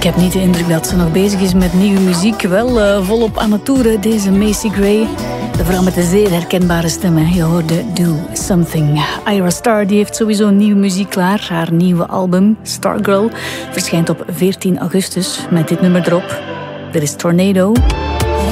Ik heb niet de indruk dat ze nog bezig is met nieuwe muziek. Wel volop aan het toeren, deze Macy Gray. De vrouw met de zeer herkenbare stem. Je hoorde Do Something. Ira Star die heeft sowieso nieuwe muziek klaar. Haar nieuwe album, Stargirl, verschijnt op 14 augustus met dit nummer erop. Dit is Tornado.